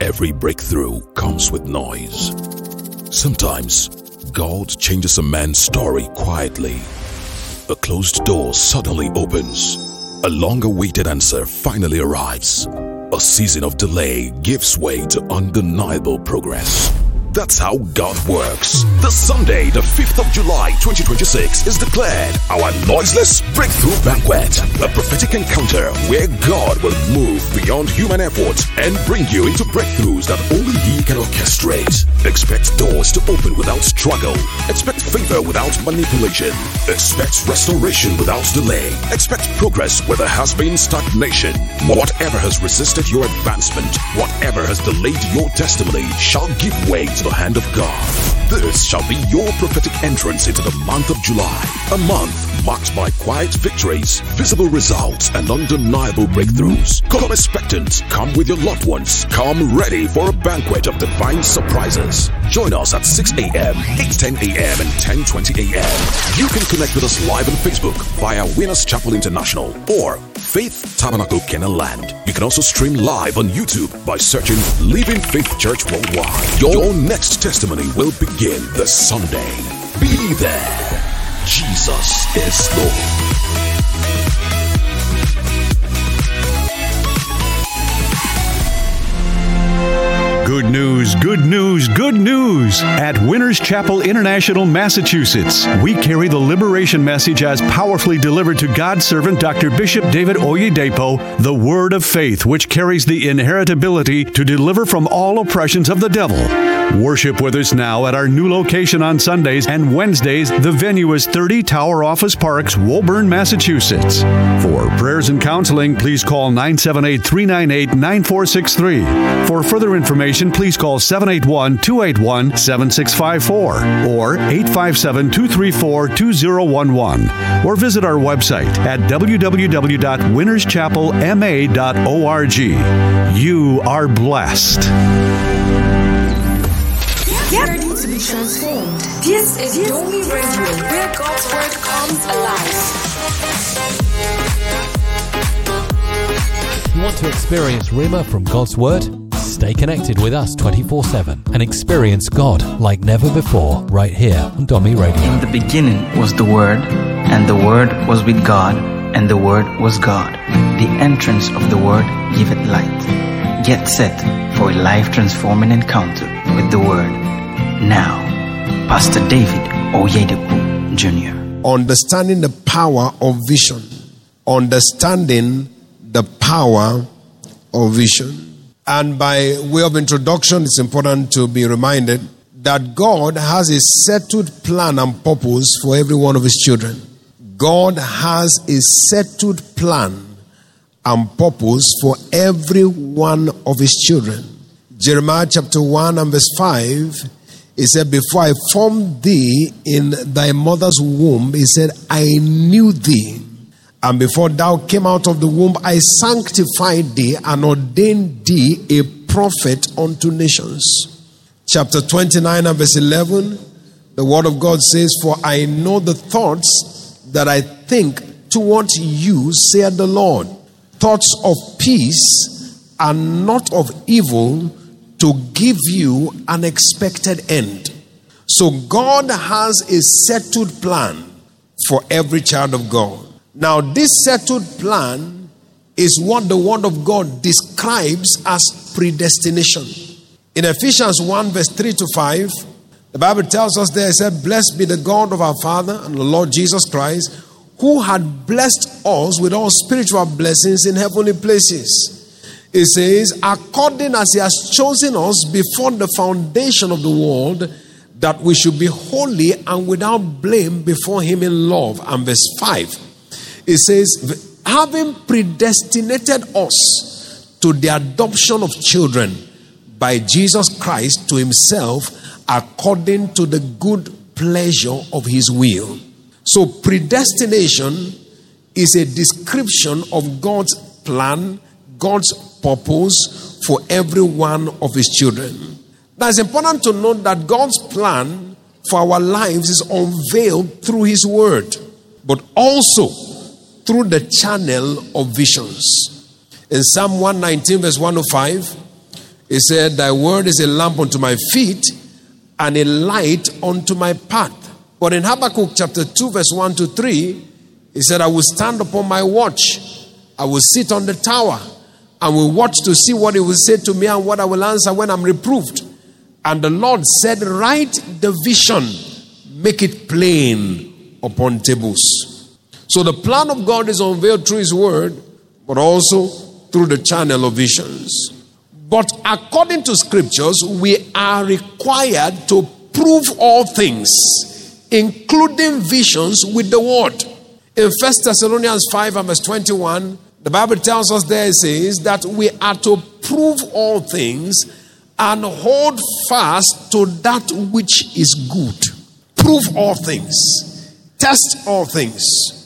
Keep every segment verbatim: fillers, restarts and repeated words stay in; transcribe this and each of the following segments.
every breakthrough comes with noise. Sometimes, God changes a man's story quietly. A closed door suddenly opens. A long-awaited answer finally arrives. A season of delay gives way to undeniable progress. That's how God works. This Sunday, the fifth of July, twenty twenty-six, is declared our Noiseless Breakthrough Banquet, a prophetic encounter where God will move beyond human effort and bring you into breakthroughs that only He can orchestrate. Expect doors to open without struggle. Expect favor without manipulation. Expect restoration without delay. Expect progress where there has been stagnation. Whatever has resisted your advancement, whatever has delayed your testimony, shall give way to the hand of God. This shall be your prophetic entrance into the month of July, a month marked by quiet victories, visible results, and undeniable breakthroughs. Come expectant, come with your loved ones, come ready for a banquet of divine surprises. Join us at six a.m., eight ten a.m., and ten twenty a.m. You can connect with us live on Facebook via Winners Chapel International or Faith Tabernacle Kenaland. You can also stream live on YouTube by searching Living Faith Church Worldwide. Your next testimony will begin this Sunday. Be there. Jesus is Lord. Good news, good news, good news. At Winners Chapel International, Massachusetts, we carry the liberation message as powerfully delivered to God's servant, Doctor Bishop David Oyedepo, the Word of Faith, which carries the inheritability to deliver from all oppressions of the devil. Worship with us now at our new location on Sundays and Wednesdays. The venue is thirty Tower Office Parks, Woburn, Massachusetts. For prayers and counseling, please call nine seven eight, three nine eight, nine four six three. For further information, please call seven eight one, two eight one, seven six five four or eight five seven, two three four, two zero one one, or visit our website at w w w dot winners chapel m a dot org. You are blessed. Get ready to be transformed. This is Domi Radio, where God's Word comes alive. You want to experience Rhema from God's Word? Stay connected with us twenty-four seven and experience God like never before right here on Domi Radio. In the beginning was the Word, and the Word was with God, and the Word was God. The entrance of the Word giveth light. Get set for a life-transforming encounter with the Word. Now, Pastor David Oyedepo Junior Understanding the power of vision. Understanding the power of vision. And by way of introduction, it's important to be reminded that God has a settled plan and purpose for every one of His children. God has a settled plan and purpose for every one of His children. Jeremiah chapter one and verse five, He said, before I formed thee in thy mother's womb, He said, I knew thee. And before thou came out of the womb, I sanctified thee and ordained thee a prophet unto nations. Chapter twenty-nine and verse eleven, the word of God says, for I know the thoughts that I think towards you, saith the Lord, thoughts of peace and not of evil, to give you an expected end. So God has a settled plan for every child of God. Now, this settled plan is what the Word of God describes as predestination. In Ephesians one verse three to five, the Bible tells us there, it said, blessed be the God of our Father and the Lord Jesus Christ, who had blessed us with all spiritual blessings in heavenly places. It says, according as He has chosen us before the foundation of the world, that we should be holy and without blame before Him in love. And verse five, it says, having predestinated us to the adoption of children by Jesus Christ to Himself, according to the good pleasure of His will. So predestination is a description of God's plan, God's purpose for every one of His children. Now it's important to note that God's plan for our lives is unveiled through His Word, but also through the channel of visions. In Psalm one nineteen verse one oh five, He said, thy word is a lamp unto my feet and a light unto my path. But in Habakkuk chapter two, verse one to three, he said, I will stand upon my watch. I will sit on the tower and will watch to see what he will say to me and what I will answer when I'm reproved. And the Lord said, write the vision, make it plain upon tables. So the plan of God is unveiled through his word, but also through the channel of visions. But according to scriptures, we are required to prove all things, including visions, with the word. In First Thessalonians five and verse twenty-one, the Bible tells us there, it says that we are to prove all things and hold fast to that which is good. Prove all things. Test all things.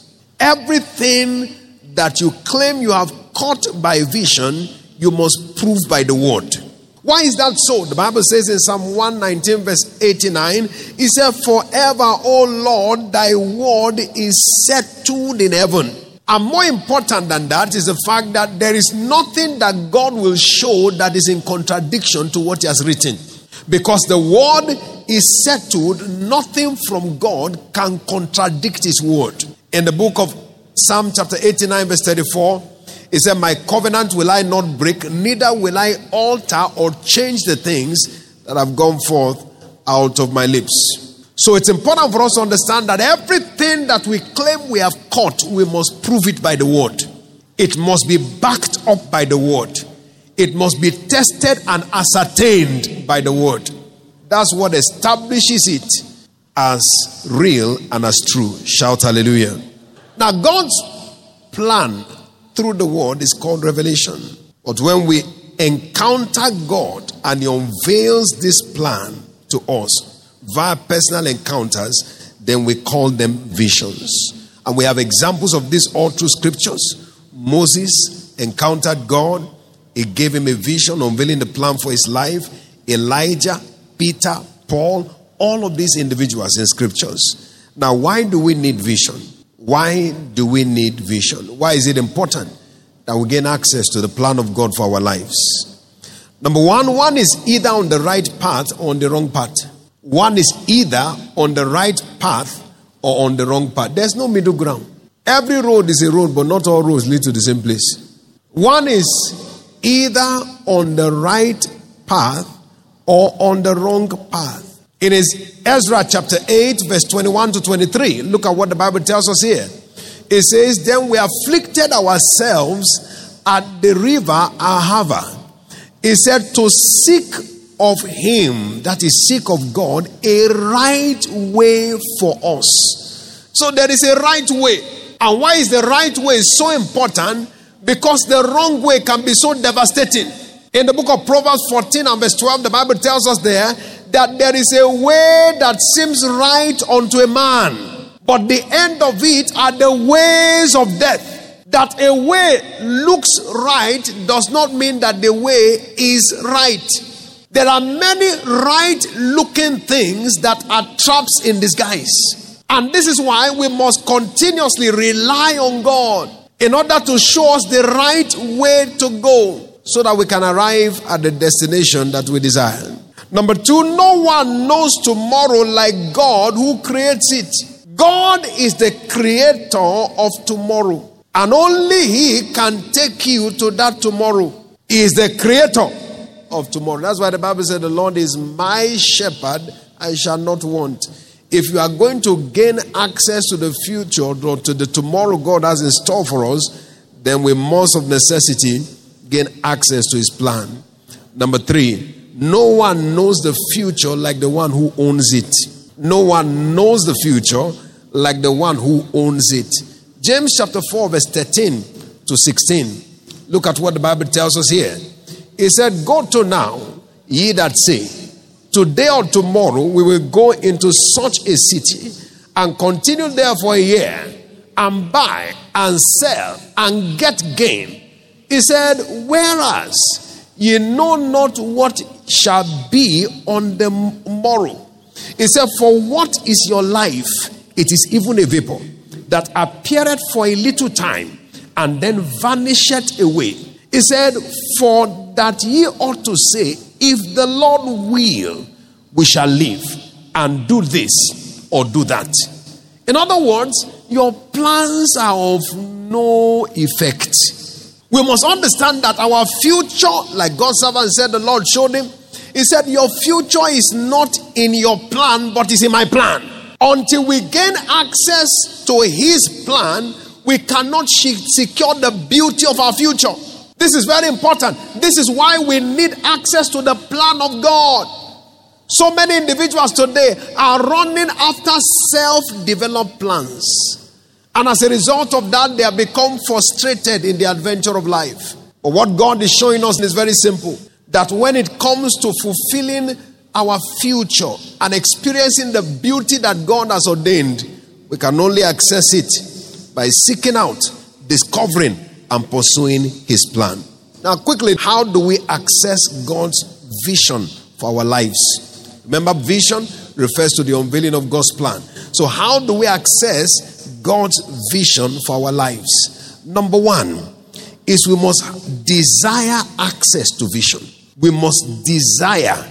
Everything that you claim you have caught by vision, you must prove by the word. Why is that so? The Bible says in Psalm one nineteen verse eighty-nine, it said, forever, O Lord, thy word is settled in heaven. And more important than that is the fact that there is nothing that God will show that is in contradiction to what he has written. Because the word is settled, nothing from God can contradict his word. In the book of Psalm chapter eighty-nine verse thirty-four, it said, my covenant will I not break, neither will I alter or change the things that have gone forth out of my lips. So it's important for us to understand that everything that we claim we have caught, we must prove it by the word. It must be backed up by the word. It must be tested and ascertained by the word. That's what establishes it as real and as true. Shout hallelujah. Now God's plan through the word is called revelation. But when we encounter God and he unveils this plan to us via personal encounters, then we call them visions. And we have examples of this all through scriptures. Moses encountered God. He gave him a vision unveiling the plan for his life. Elijah, Peter, Paul, all of these individuals in scriptures. Now, why do we need vision? Why do we need vision? Why is it important that we gain access to the plan of God for our lives? Number one, one is either on the right path or on the wrong path. One is either on the right path or on the wrong path. There's no middle ground. Every road is a road, but not all roads lead to the same place. One is either on the right path or on the wrong path. It is Ezra chapter eight, verse twenty-one to twenty-three. Look at what the Bible tells us here. It says, then we afflicted ourselves at the river Ahava. It said, to seek of him, that is, seek of God, a right way for us. So there is a right way. And why is the right way so important? Because the wrong way can be so devastating. In the book of Proverbs fourteen and verse twelve, the Bible tells us there that there is a way that seems right unto a man, but the end of it are the ways of death. That a way looks right does not mean that the way is right. There are many right-looking things that are traps in disguise. And this is why we must continuously rely on God in order to show us the right way to go so that we can arrive at the destination that we desire. Number two, no one knows tomorrow like God who creates it. God is the creator of tomorrow. And only he can take you to that tomorrow. He is the creator of tomorrow. That's why the Bible said, the Lord is my shepherd, I shall not want. If you are going to gain access to the future or to the tomorrow God has in store for us, then we must of necessity gain access to his plan. Number three, no one knows the future like the one who owns it. No one knows the future like the one who owns it. James chapter four verse thirteen to sixteen. Look at what the Bible tells us here. It said, go to now, ye that say, today or tomorrow we will go into such a city and continue there for a year and buy and sell and get gain. He said, whereas ye know not what shall be on the morrow. He said, for what is your life? It is even a vapor that appeareth for a little time and then vanisheth away. He said, for that ye ought to say, if the Lord will, we shall live and do this or do that. In other words, your plans are of no effect. We must understand that our future, like God's servant said, the Lord showed him. He said, your future is not in your plan, but is in my plan. Until we gain access to his plan, we cannot secure the beauty of our future. This is very important. This is why we need access to the plan of God. So many individuals today are running after self-developed plans. And as a result of that, they have become frustrated in the adventure of life. But what God is showing us is very simple. That when it comes to fulfilling our future and experiencing the beauty that God has ordained, we can only access it by seeking out, discovering, and pursuing his plan. Now quickly, how do we access God's vision for our lives? Remember, vision refers to the unveiling of God's plan. So how do we access God's vision for our lives? Number one is we must desire access to vision. We must desire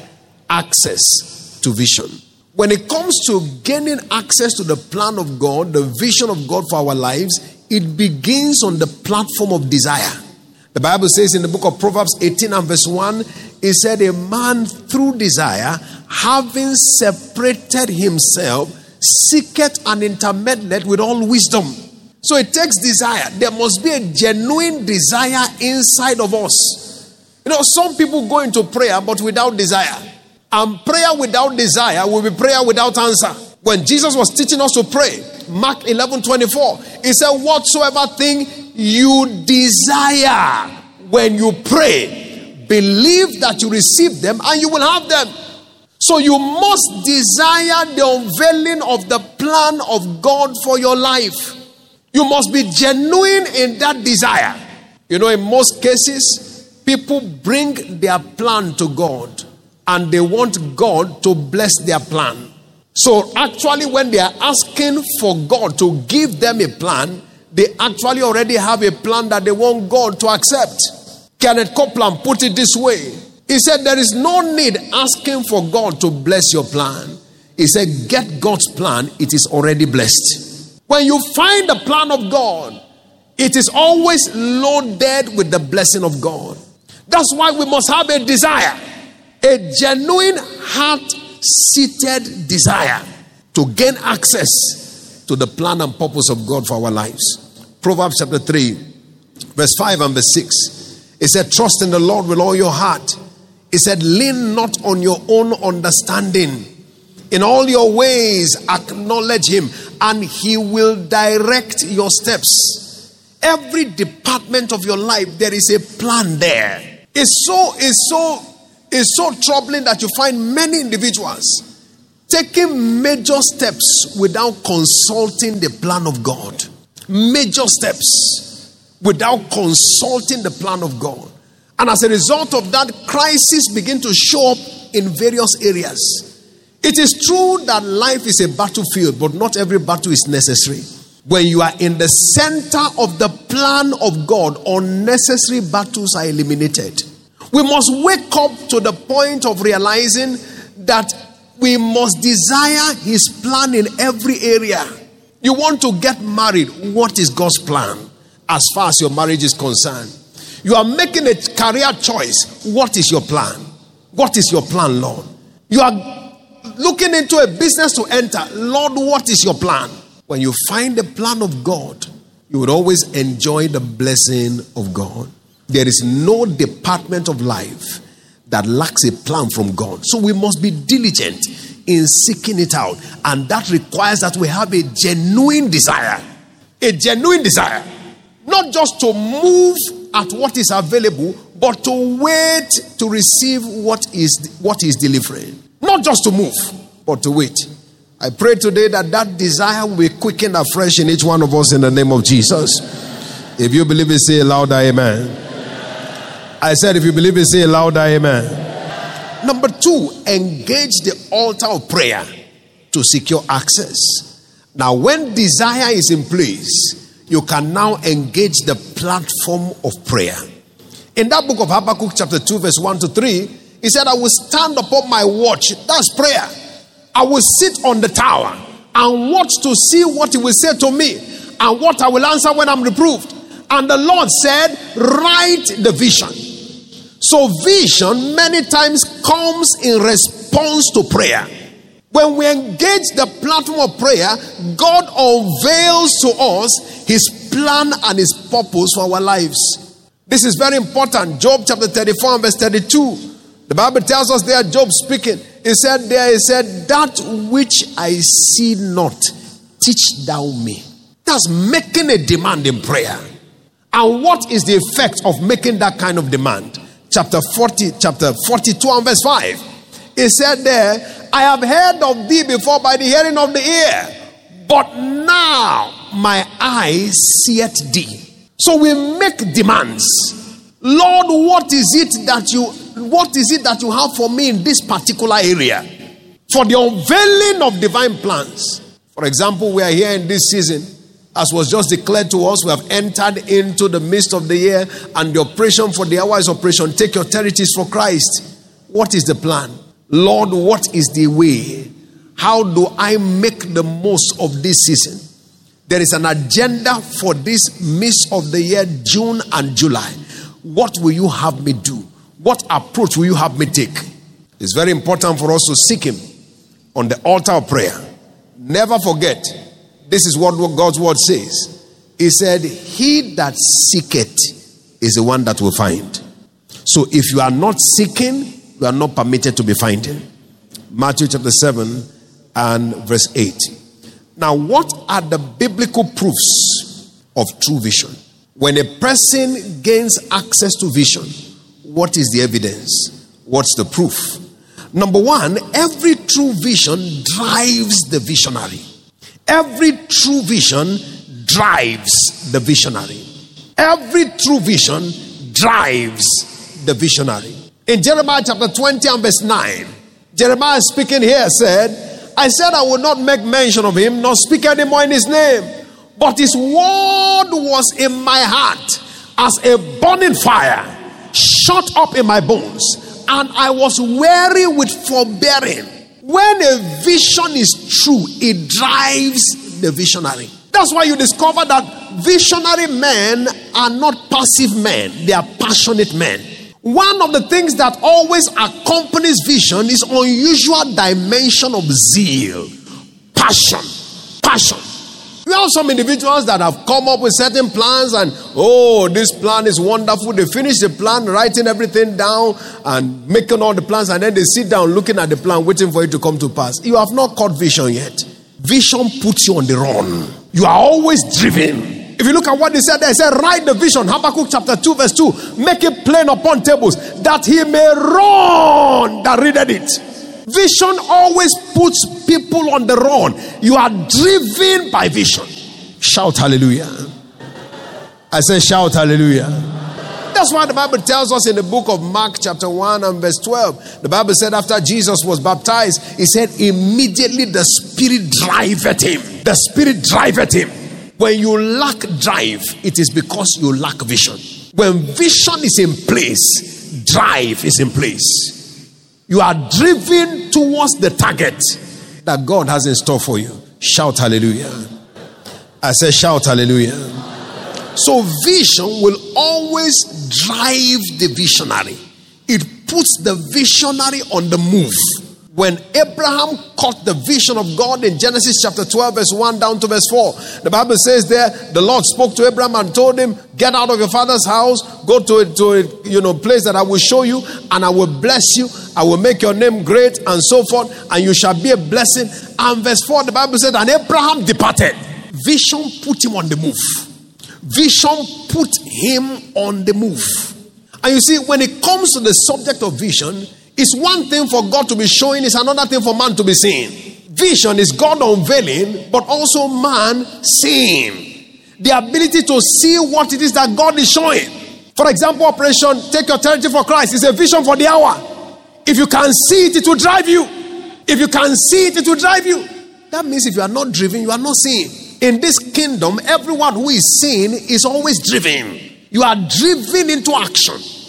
access to vision. When it comes to gaining access to the plan of God, the vision of God for our lives, it begins on the platform of desire. The Bible says in the book of Proverbs eighteen and verse one, it said, a man through desire, having separated himself, seeketh an intermediate with all wisdom. So it takes desire. There must be a genuine desire inside of us. You know, some people go into prayer but without desire. And prayer without desire will be prayer without answer. When Jesus was teaching us to pray, Mark eleven twenty-four, he said, whatsoever thing you desire when you pray, believe that you receive them and you will have them. So you must desire the unveiling of the plan of God for your life. You must be genuine in that desire. You know, in most cases, people bring their plan to God and they want God to bless their plan. So actually, when they are asking for God to give them a plan, they actually already have a plan that they want God to accept. Kenneth Copeland put it this way. He said, there is no need asking for God to bless your plan. He said, get God's plan, it is already blessed. When you find the plan of God, it is always loaded with the blessing of God. That's why we must have a desire, a genuine heart-seated desire to gain access to the plan and purpose of God for our lives. Proverbs chapter three, verse five and verse six. It said, trust in the Lord with all your heart. It said, lean not on your own understanding. In all your ways, acknowledge him, and he will direct your steps. Every department of your life, there is a plan there. It's so, it's so, it's so troubling that you find many individuals taking major steps without consulting the plan of God. Major steps without consulting the plan of God. And as a result of that, crises begin to show up in various areas. It is true that life is a battlefield, but not every battle is necessary. When you are in the center of the plan of God, unnecessary battles are eliminated. We must wake up to the point of realizing that we must desire his plan in every area. You want to get married, what is God's plan as far as your marriage is concerned? You are making a career choice. What is your plan? What is your plan, Lord? You are looking into a business to enter. Lord, what is your plan? When you find the plan of God, you would always enjoy the blessing of God. There is no department of life that lacks a plan from God. So we must be diligent in seeking it out. And that requires that we have a genuine desire. A genuine desire. Not just to move at what is available, but to wait to receive what is what is delivering. Not just to move, but to wait. I pray today that that desire will be quickened afresh in each one of us in the name of Jesus. If you believe it, say a louder amen. I said if you believe it, say a louder amen. Number two, engage the altar of prayer to secure access. Now, when desire is in place, you can now engage the platform of prayer. In that book of Habakkuk chapter two verse one to three, he said, I will stand upon my watch. That's prayer. I will sit on the tower and watch to see what he will say to me and what I will answer when I'm reproved. And the Lord said, write the vision. So vision many times comes in response to prayer. When we engage the platform of prayer, God unveils to us his plan and his purpose for our lives. This is very important. Job chapter thirty-four and verse thirty-two. The Bible tells us there, Job speaking. He said there, he said, that which I see not, teach thou me. That's making a demand in prayer. And what is the effect of making that kind of demand? Chapter forty, chapter forty-two and verse five. He said there, I have heard of thee before by the hearing of the ear, but now my eyes seeth thee. So we make demands. Lord, what is it that you what is it that you have for me in this particular area? For the unveiling of divine plans. For example, we are here in this season. As was just declared to us, we have entered into the midst of the year, and the operation for the hour is operation Take Your Territories for Christ. What is the plan? Lord, what is the way? How do I make the most of this season? There is an agenda for this midst of the year, June and July. What will you have me do? What approach will you have me take? It's very important for us to seek him on the altar of prayer. Never forget, this is what God's word says. He said, he that seeketh is the one that will find. So if you are not seeking, you are not permitted to be finding. Matthew chapter seven and verse eight. Now, what are the biblical proofs of true vision? When a person gains access to vision, what is the evidence? What's the proof? Number one, every true vision drives the visionary. Every true vision drives the visionary. Every true vision drives the visionary. In Jeremiah chapter twenty and verse nine, Jeremiah speaking here said, I said I will not make mention of him, nor speak anymore in his name. But his word was in my heart as a burning fire, shut up in my bones, and I was weary with forbearing. When a vision is true, it drives the visionary. That's why you discover that visionary men are not passive men, they are passionate men. One of the things that always accompanies vision is unusual dimension of zeal, passion, passion. We have some individuals that have come up with certain plans and, oh, this plan is wonderful. They finish the plan, writing everything down and making all the plans, and then they sit down looking at the plan, waiting for it to come to pass. You have not caught vision yet. Vision puts you on the run. You are always driven. If you look at what they said, they said, write the vision. Habakkuk chapter two verse two. Make it plain upon tables, that he may run that readeth it. Vision always puts people on the run. You are driven by vision. Shout hallelujah. I say shout hallelujah. That's why the Bible tells us in the book of Mark chapter one and verse twelve. The Bible said after Jesus was baptized, he said immediately the Spirit driveth him. The Spirit driveth him. When you lack drive, it is because you lack vision. When vision is in place, drive is in place. You are driven towards the target that God has in store for you. Shout hallelujah. I say shout hallelujah. So vision will always drive the visionary. It puts the visionary on the move. When Abraham caught the vision of God in Genesis chapter twelve verse one down to verse four, the Bible says there, the Lord spoke to Abraham and told him, get out of your father's house, go to a, to a you know, place that I will show you, and I will bless you, I will make your name great, and so forth, and you shall be a blessing. And verse four, the Bible said, and Abraham departed. Vision put him on the move. Vision put him on the move. And you see, when it comes to the subject of vision, it's one thing for God to be showing, it's another thing for man to be seeing. Vision is God unveiling, but also man seeing. The ability to see what it is that God is showing. For example, Operation Take Your Territory for Christ is a vision for the hour. If you can see it, it will drive you. If you can see it, it will drive you. That means if you are not driven, you are not seeing. In this kingdom, everyone who is seeing is always driven. You are driven into action.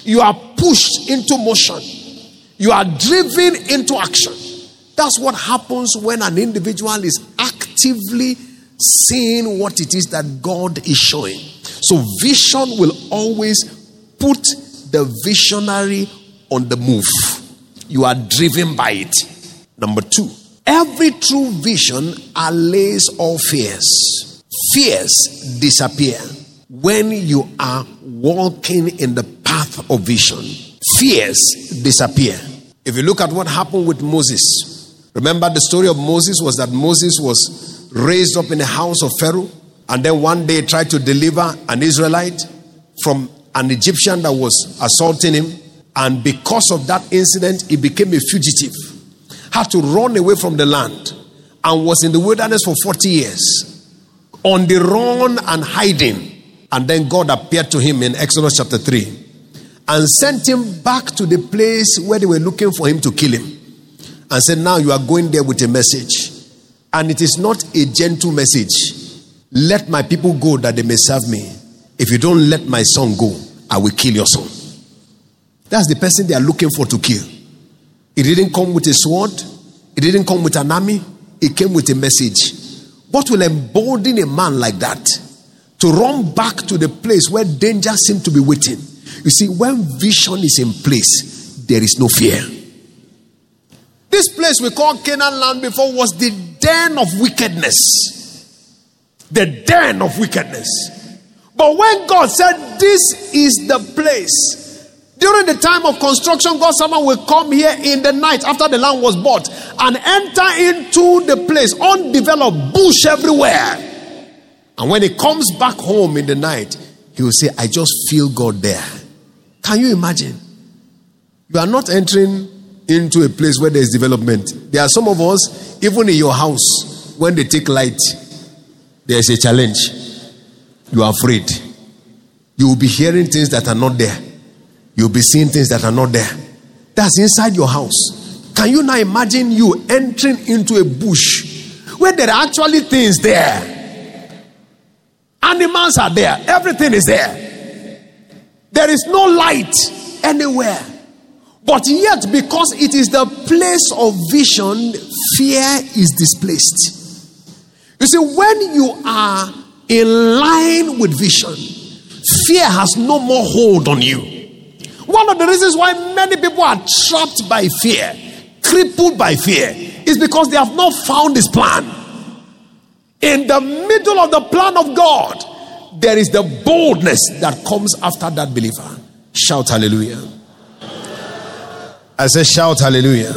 You are pushed into motion. You are driven into action. That's what happens when an individual is actively seeing what it is that God is showing. So vision will always put the visionary on the move. You are driven by it. Number two, every true vision allays all fears. Fears disappear when you are walking in the path of vision. Fears disappear. If you look at what happened with Moses, remember the story of Moses was that Moses was raised up in the house of Pharaoh, and then one day tried to deliver an Israelite from an Egyptian that was assaulting him. And because of that incident, he became a fugitive, had to run away from the land, and was in the wilderness for forty years, on the run and hiding. And then God appeared to him in Exodus chapter three and sent him back to the place where they were looking for him to kill him, and said, now you are going there with a message, and it is not a gentle message. Let my people go that they may serve me. If you don't let my son go, I will kill your son. That's the person they are looking for to kill. It didn't come with a sword. It didn't come with an army. It came with a message. What will embolden a man like that to run back to the place where danger seems to be waiting? You see, when vision is in place, there is no fear. This place we call Canaan land before was the den of wickedness. The den of wickedness. But when God said, this is the place, during the time of construction, God's servant will come here in the night after the land was bought and enter into the place, undeveloped, bush everywhere. And when he comes back home in the night, he will say, I just feel God there. Can you imagine? You are not entering into a place where there is development. There are some of us, even in your house, when they take light, there is a challenge. You are afraid. You will be hearing things that are not there. You'll be seeing things that are not there. That's inside your house. Can you now imagine you entering into a bush where there are actually things there? Animals are there. Everything is there. There is no light anywhere. But yet, because it is the place of vision, fear is displaced. You see, when you are in line with vision, fear has no more hold on you. One of the reasons why many people are trapped by fear, crippled by fear, is because they have not found his plan. In the middle of the plan of God, there is the boldness that comes after that believer. Shout hallelujah. I say shout hallelujah.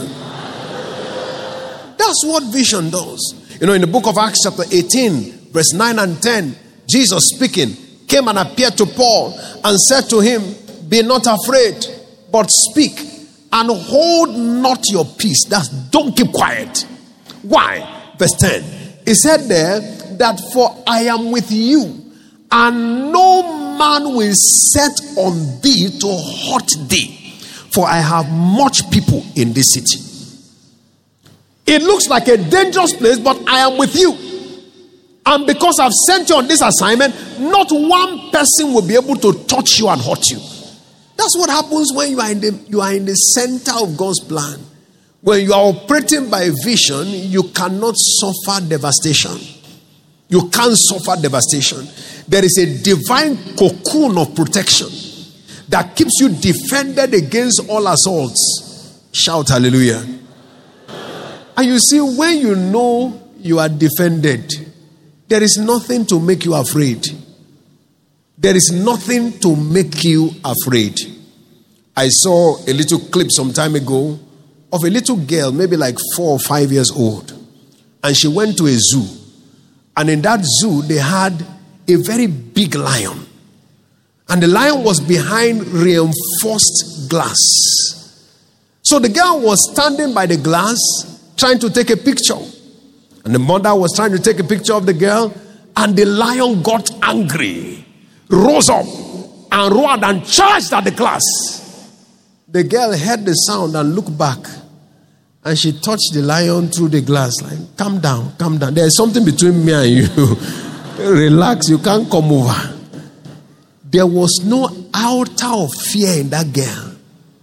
That's what vision does. You know, in the book of Acts chapter eighteen, verse nine and ten, Jesus speaking came and appeared to Paul and said to him, be not afraid, but speak and hold not your peace. That's don't keep quiet. Why? Verse ten. He said there that for I am with you, and no man will set on thee to hurt thee, for I have much people in this city. It looks like a dangerous place, but I am with you. And because I've sent you on this assignment, not one person will be able to touch you and hurt you. That's what happens when you are in the you are in the center of God's plan. When you are operating by vision, you cannot suffer devastation. You can't suffer devastation. There is a divine cocoon of protection that keeps you defended against all assaults. Shout hallelujah. And you see, when you know you are defended, there is nothing to make you afraid. There is nothing to make you afraid. I saw a little clip some time ago of a little girl, maybe like four or five years old. And she went to a zoo. And in that zoo, they had a very big lion. And the lion was behind reinforced glass. So the girl was standing by the glass, trying to take a picture. And the mother was trying to take a picture of the girl. And the lion got angry, rose up, and roared and charged at the glass. The girl heard the sound and looked back. And she touched the lion through the glass. Like, calm down, calm down. There is something between me and you. Relax, you can't come over. There was no altar of fear in that girl.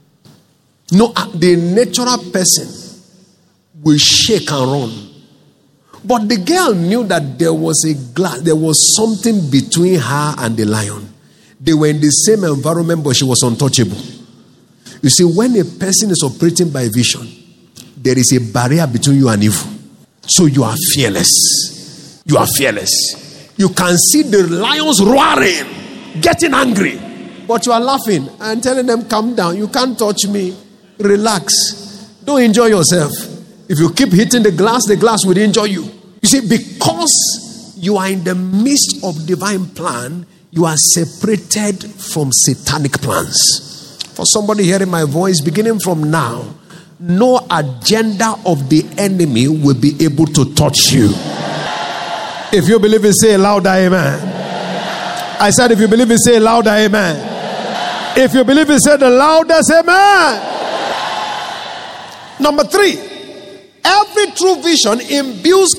No, the natural person will shake and run. But the girl knew that there was a glass, there was something between her and the lion. They were in the same environment, but she was untouchable. You see, when a person is operating by vision, there is a barrier between you and evil. So you are fearless. You are fearless. You can see the lions roaring, getting angry, but you are laughing and telling them, calm down. You can't touch me. Relax. Don't enjoy yourself. If you keep hitting the glass, the glass will injure you. You see, because you are in the midst of divine plan, you are separated from satanic plans. For somebody hearing my voice, beginning from now, no agenda of the enemy will be able to touch you. If you believe it, say louder amen. I said, if you believe it, say louder amen. If you believe it, say the loudest amen. Number three, every true vision imbues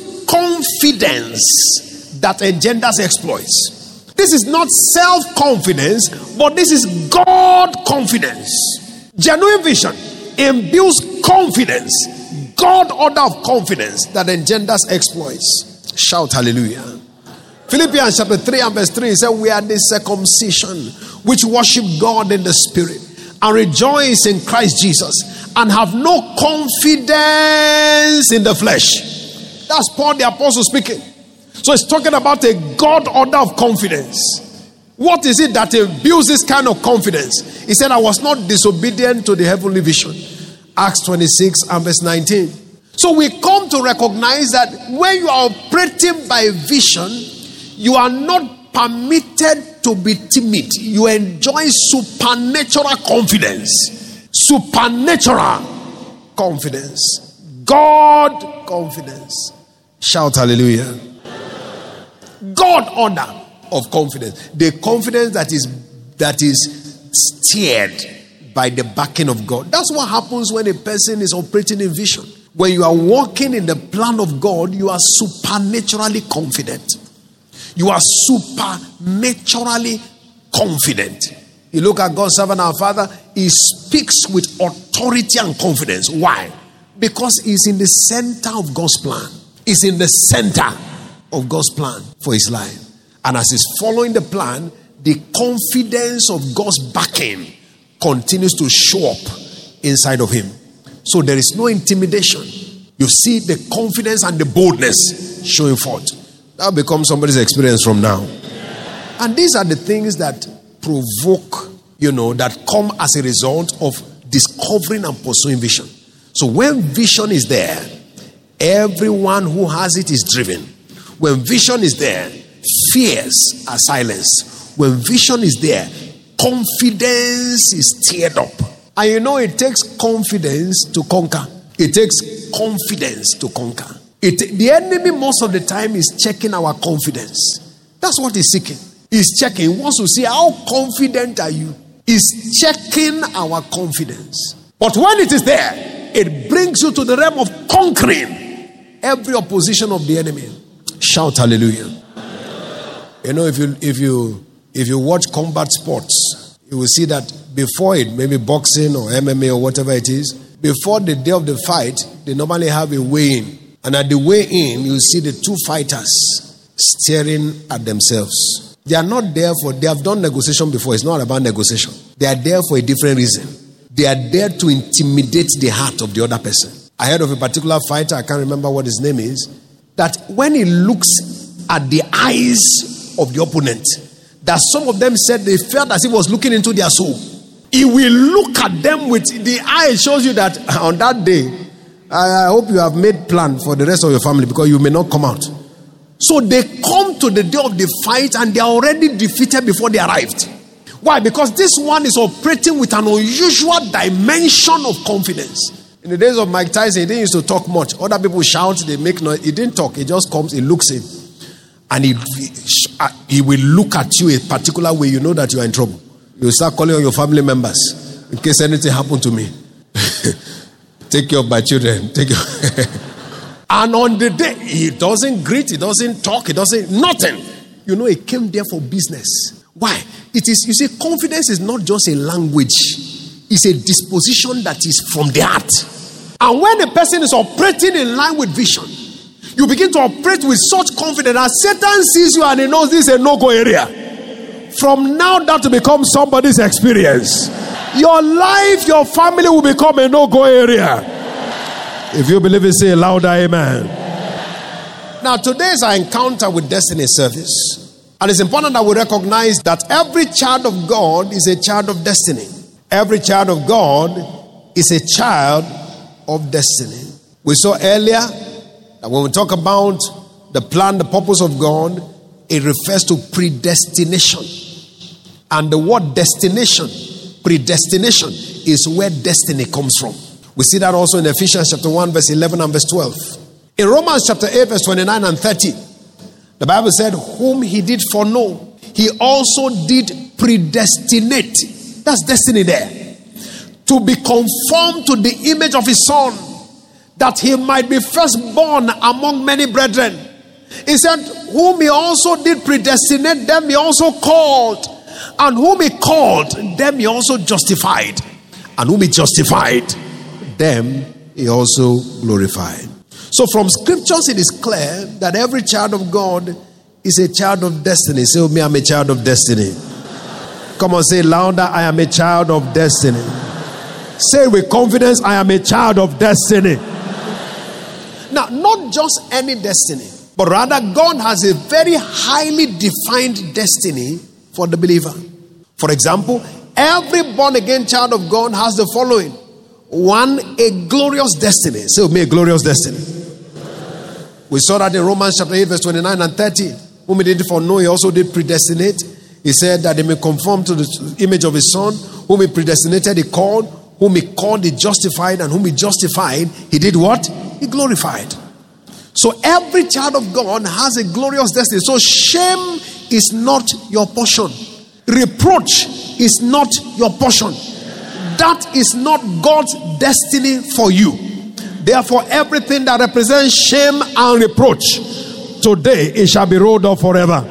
confidence that engenders exploits. This is not self-confidence, but this is God confidence. Genuine vision imbues confidence, God order of confidence that engenders exploits. Shout hallelujah. Philippians chapter three and verse three says, we are the circumcision which worship God in the spirit and rejoice in Christ Jesus and have no confidence in the flesh. That's Paul the apostle speaking. So it's talking about a God order of confidence. What is it that builds this kind of confidence? He said, I was not disobedient to the heavenly vision. Acts twenty-six and verse nineteen. So we come to recognize that when you are operating by vision, you are not permitted to be timid. You enjoy supernatural confidence. Supernatural confidence. God confidence. Shout hallelujah. God order of confidence. The confidence that is that is steered by the backing of God. That's what happens when a person is operating in vision. When you are walking in the plan of God, you are supernaturally confident. You are supernaturally confident. You look at God's servant, our Father, he speaks with authority and confidence. Why? Because he's in the center of God's plan. He's in the center of God's plan for his life. And as he's following the plan, the confidence of God's backing continues to show up inside of him. So there is no intimidation. You see the confidence and the boldness showing forth. That becomes somebody's experience from now. And these are the things that provoke, you know, that come as a result of discovering and pursuing vision. So when vision is there, everyone who has it is driven. When vision is there, fears are silenced. When vision is there, confidence is stirred up. And you know, it takes confidence to conquer. It takes confidence to conquer. It, the enemy most of the time is checking our confidence. That's what he's seeking. He's checking. He wants to see how confident are you. He's checking our confidence. But when it is there, it brings you to the realm of conquering every opposition of the enemy. Shout hallelujah. You know, if you if you if you watch combat sports, you will see that before it, maybe boxing or M M A or whatever it is, before the day of the fight, they normally have a weigh-in. And at the weigh-in, you see the two fighters staring at themselves. They are not there for, they have done negotiation before. It's not about negotiation. They are there for a different reason. They are there to intimidate the heart of the other person. I heard of a particular fighter, I can't remember what his name is, that when he looks at the eyes of the opponent, that some of them said they felt as if he was looking into their soul. He will look at them with the eye. Shows you that on that day, I hope you have made plan for the rest of your family because you may not come out. So they come to the day of the fight and they are already defeated before they arrived. Why? Because this one is operating with an unusual dimension of confidence. In the days of Mike Tyson, he didn't used to talk much. Other people shout, they make noise. He didn't talk. He just comes, he looks in. And he, he will look at you a particular way. You know that you are in trouble. You start calling on your family members in case anything happened to me. Take care of my children. Take care. And on the day, he doesn't greet, he doesn't talk, he doesn't, nothing. You know, he came there for business. Why? It is, you see, confidence is not just a language, it's a disposition that is from the heart. And when a person is operating in line with vision, you begin to operate with such confidence that Satan sees you and he knows this is a no-go area. From now, that will become somebody's experience. Your life, your family will become a no-go area. If you believe it, say louder, amen. Now, today is our encounter with destiny service. And it's important that we recognize that every child of God is a child of destiny. Every child of God is a child of destiny. We saw earlier that when we talk about the plan, the purpose of God, it refers to predestination. And the word destination, predestination, is where destiny comes from. We see that also in Ephesians chapter one, verse eleven and verse twelve. In Romans chapter eight, verse twenty-nine and thirty, the Bible said, whom he did foreknow, he also did predestinate. That's destiny there. To be conformed to the image of his son, that he might be firstborn among many brethren. He said, whom he also did predestinate, them he also called. And whom he called, them he also justified. And whom he justified, them he also glorified. So from scriptures it is clear that every child of God is a child of destiny. Say with me, I'm a child of destiny. Come on, say louder, I am a child of destiny. Say with confidence, I am a child of destiny. Now, not just any destiny, but rather God has a very highly defined destiny for the believer. For example, every born-again child of God has the following. One, a glorious destiny. Say with me, a glorious destiny. We saw that in Romans chapter eight, verse twenty-nine and thirty. Whom he did foreknow, he also did predestinate. He said that he may conform to the image of his son. Whom he predestinated, he called. Whom he called, he justified. And whom he justified, he did what? He glorified. So every child of God has a glorious destiny. So shame is not your portion. Reproach is not your portion. That is not God's destiny for you. Therefore, everything that represents shame and reproach, today it shall be rolled off forever.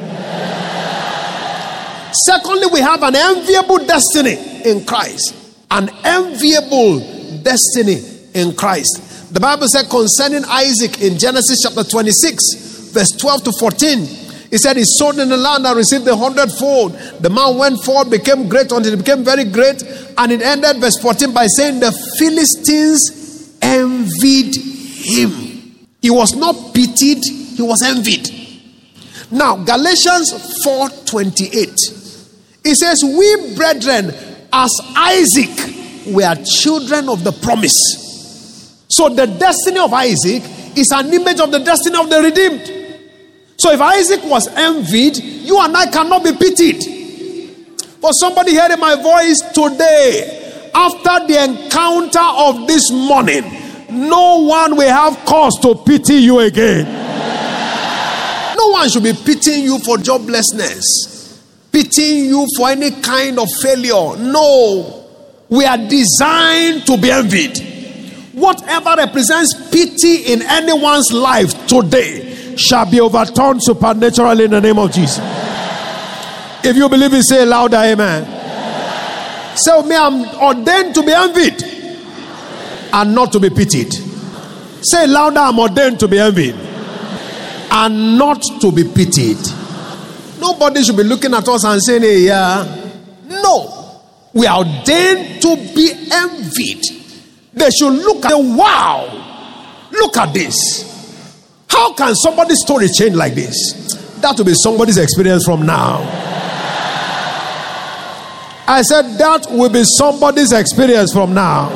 Secondly, we have an enviable destiny in Christ. An enviable destiny in Christ. The Bible said concerning Isaac in Genesis chapter twenty-six, verse twelve to fourteen, he said he sowed in the land and received the hundredfold. The man went forth, became great until he became very great. And it ended, verse fourteen, by saying the Philistines envied him. He was not pitied, he was envied. Now, Galatians four twenty-eight, it says, we brethren, as Isaac, we are children of the promise. So the destiny of Isaac is an image of the destiny of the redeemed. So if Isaac was envied, you and I cannot be pitied. For somebody hearing my voice today, after the encounter of this morning, no one will have cause to pity you again. No one should be pitying you for joblessness, pitying you for any kind of failure. No, we are designed to be envied. Whatever represents pity in anyone's life today shall be overturned supernaturally in the name of Jesus. If you believe it, say louder, amen. Say with me, I'm ordained to be envied and not to be pitied. Say louder, I'm ordained to be envied and not to be pitied. Nobody should be looking at us and saying, hey, yeah. No. We are ordained to be envied. They should look at, wow, look at this. How can somebody's story change like this? That will be somebody's experience from now. I said that will be somebody's experience from now.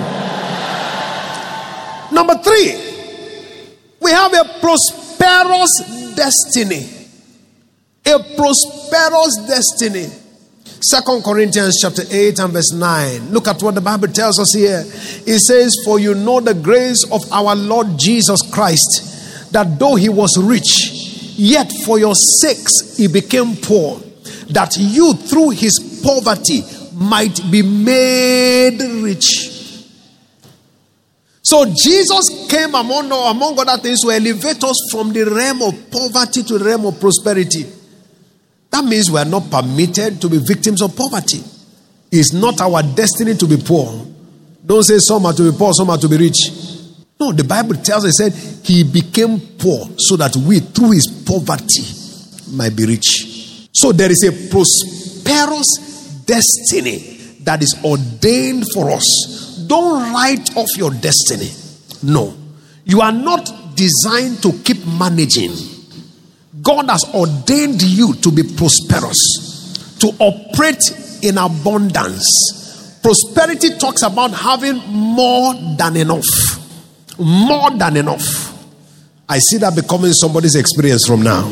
Number three, we have a prosperous destiny. A prosperous destiny. Second Corinthians chapter eight and verse nine. Look at what the Bible tells us here. It says, for you know the grace of our Lord Jesus Christ, that though he was rich, yet for your sakes he became poor, that you through his poverty might be made rich. So Jesus came among, among other things to elevate us from the realm of poverty to the realm of prosperity. That means we are not permitted to be victims of poverty. It's not our destiny to be poor. Don't say some are to be poor, some are to be rich. No, the Bible tells us, it said, he became poor so that we, through his poverty, might be rich. So there is a prosperous destiny that is ordained for us. Don't write off your destiny. No. You are not designed to keep managing. God has ordained you to be prosperous, to operate in abundance. Prosperity talks about having more than enough. More than enough. I see that becoming somebody's experience from now.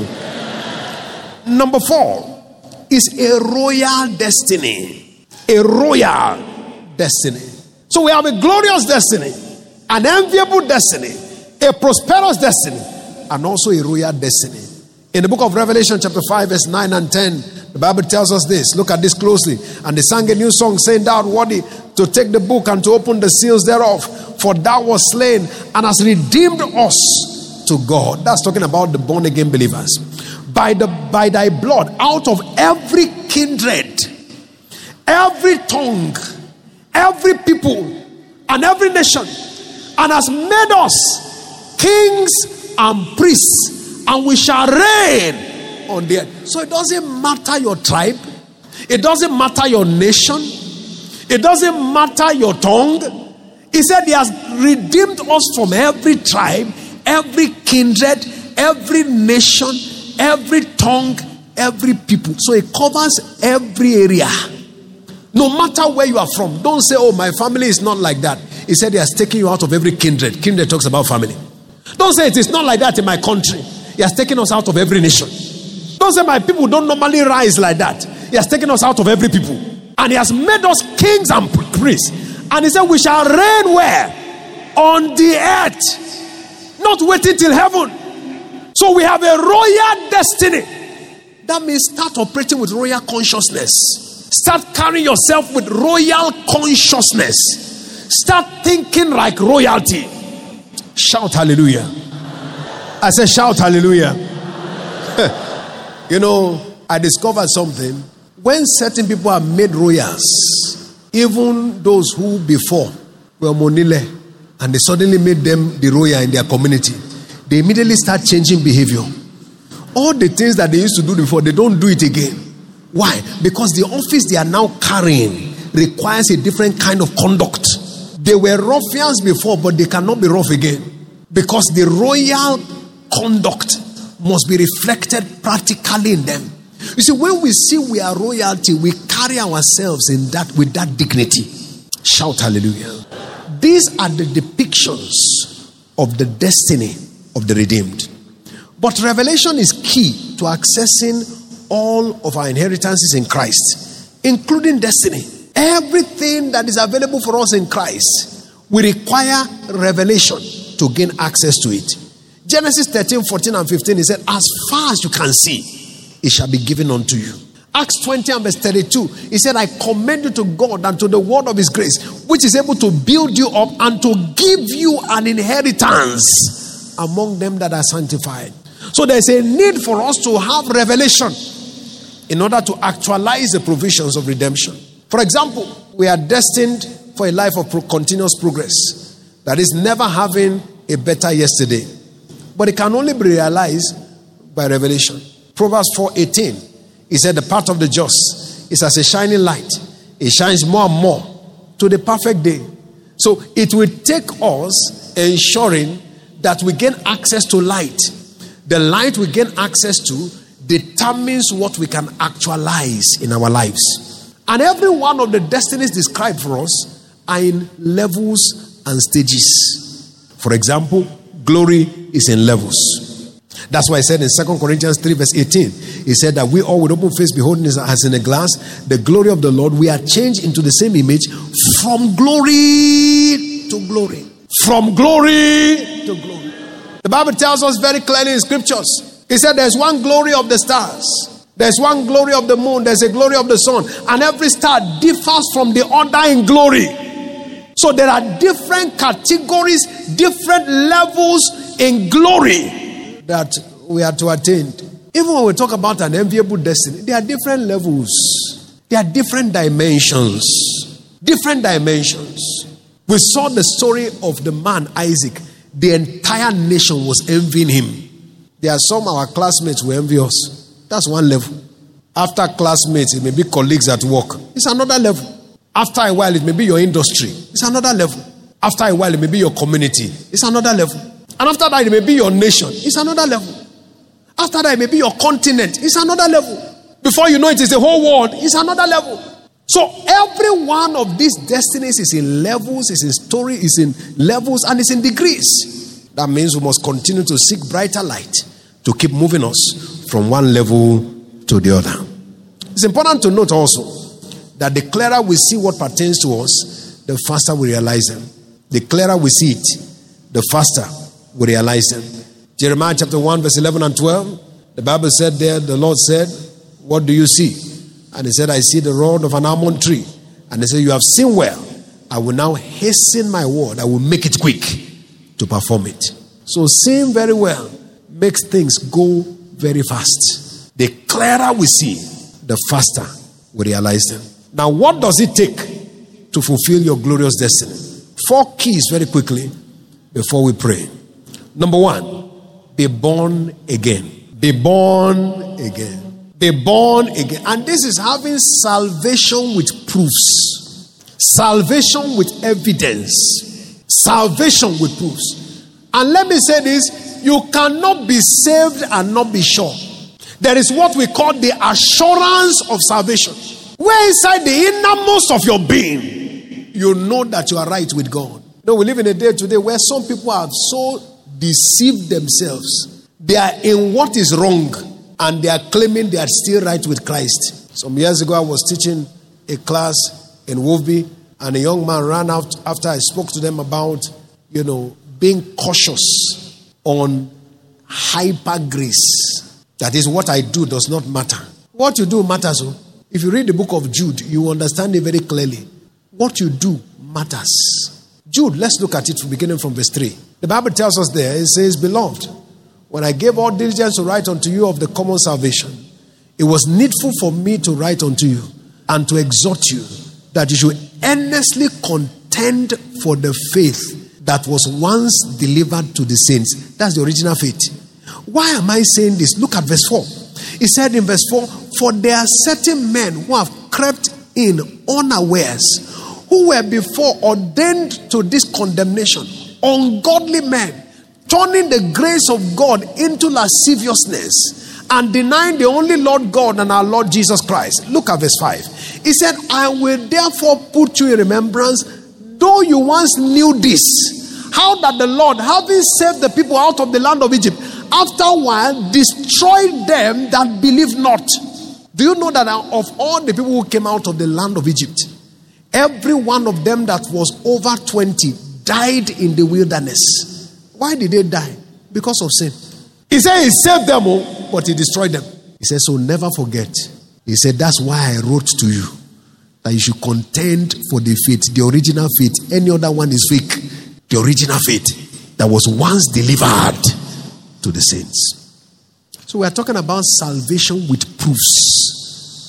Number four is a royal destiny. A royal destiny. So we have a glorious destiny, an enviable destiny, a prosperous destiny, and also a royal destiny. In the book of Revelation chapter five verse nine and ten, the Bible tells us this. Look at this closely. And they sang a new song saying, thou art worthy to take the book and to open the seals thereof, for thou wast slain and hast redeemed us to God. That's talking about the born again believers. By the by thy blood, out of every kindred, every tongue, every people, and every nation, and has made us kings and priests, and we shall reign on the earth. So it doesn't matter your tribe, it doesn't matter your nation, it doesn't matter your tongue. He said he has redeemed us from every tribe, every kindred, every nation, every tongue, every people. So it covers every area. No matter where you are from. Don't say, oh, my family is not like that. He said he has taken you out of every kindred. Kindred talks about family. Don't say it is not like that in my country. He has taken us out of every nation. Don't say my people don't normally rise like that. He has taken us out of every people. And he has made us kings and priests. And he said we shall reign where? On the earth. Not waiting till heaven. So we have a royal destiny. That means start operating with royal consciousness. Start carrying yourself with royal consciousness. Start thinking like royalty. Shout hallelujah. I said shout hallelujah. You know, I discovered something. When certain people are made royals, even those who before were monile, and they suddenly made them the royal in their community, they immediately start changing behavior. All the things that they used to do before, they don't do it again. Why? Because the office they are now carrying requires a different kind of conduct. They were ruffians before, but they cannot be rough again. Because the royal conduct must be reflected practically in them. You see, when we see we are royalty, we carry ourselves in that with that dignity. Shout hallelujah. These are the depictions of the destiny of the redeemed. But revelation is key to accessing all of our inheritances in Christ, including destiny. Everything that is available for us in Christ, we require revelation to gain access to it. Genesis thirteen, fourteen and fifteen, he said, as far as you can see, it shall be given unto you. Acts twenty and verse thirty-two, he said, I commend you to God and to the word of his grace, which is able to build you up and to give you an inheritance among them that are sanctified. So there's a need for us to have revelation in order to actualize the provisions of redemption. For example, we are destined for a life of pro- continuous progress. That is, never having a better yesterday. But it can only be realized by revelation. Proverbs four eighteen, he said, the path of the just is as a shining light. It shines more and more to the perfect day. So it will take us ensuring that we gain access to light. The light we gain access to determines what we can actualize in our lives. And every one of the destinies described for us are in levels and stages. For example, glory is in levels. That's why I said in Second Corinthians three verse eighteen, he said that we all with open face beholding as in a glass the glory of the Lord, we are changed into the same image from glory to glory. From glory to glory. The Bible tells us very clearly in scriptures. He said there's one glory of the stars. There's one glory of the moon. There's a glory of the sun. And every star differs from the other in glory. So there are different categories, different levels in glory that we are to attain. Even when we talk about an enviable destiny, there are different levels. There are different dimensions. Different dimensions. We saw the story of the man Isaac. The entire nation was envying him. There are some of our classmates who envy us. That's one level. After classmates, it may be colleagues at work. It's another level. After a while, it may be your industry. It's another level. After a while, it may be your community. It's another level. And after that, it may be your nation. It's another level. After that, it may be your continent. It's another level. Before you know it, it's the whole world. It's another level. So every one of these destinies is in levels, is in story, is in levels, and is in degrees. That means we must continue to seek brighter light to keep moving us from one level to the other. It's important to note also that the clearer we see what pertains to us, the faster we realize them. The clearer we see it, the faster we realize them. Jeremiah chapter one, verse eleven and twelve, the Bible said there, the Lord said, "What do you see?" And he said, "I see the rod of an almond tree." And he said, "You have seen well. I will now hasten my word. I will make it quick to perform it." So seeing very well makes things go very fast. The clearer we see, the faster we realize them. Now, what does it take to fulfill your glorious destiny? Four keys very quickly before we pray. Number one, be born again. Be born again. Be born again. And this is having salvation with proofs. Salvation with evidence. Salvation with proofs. And let me say this, you cannot be saved and not be sure. There is what we call the assurance of salvation. Where inside the innermost of your being, you know that you are right with God. No, we live in a day today where some people have so deceived themselves. They are in what is wrong and they are claiming they are still right with Christ. Some years ago, I was teaching a class in Wolfby, and a young man ran out after I spoke to them about, you know, being cautious on hyper grace. That is, what I do does not matter. What you do matters. Oh. If you read the book of Jude, you understand it very clearly. What you do matters. Jude, let's look at it from beginning from verse three. The Bible tells us there, it says, "Beloved, when I gave all diligence to write unto you of the common salvation, it was needful for me to write unto you and to exhort you that you should earnestly contend for the faith that was once delivered to the saints." That's the original faith. Why am I saying this? Look at verse four. He said in verse four, "For there are certain men who have crept in unawares, who were before ordained to this condemnation, ungodly men, turning the grace of God into lasciviousness and denying the only Lord God and our Lord Jesus Christ." Look at verse five. He said, "I will therefore put you in remembrance, though you once knew this, how that the Lord, having saved the people out of the land of Egypt, after a while destroyed them that believed not." Do you know that of all the people who came out of the land of Egypt, every one of them that was over twenty died in the wilderness? Why did they die? Because of sin. He said he saved them all, but he destroyed them. He said, so never forget. He said, that's why I wrote to you that you should contend for the faith, the original faith. Any other one is fake. The original faith that was once delivered to the saints. So we are talking about salvation with proofs.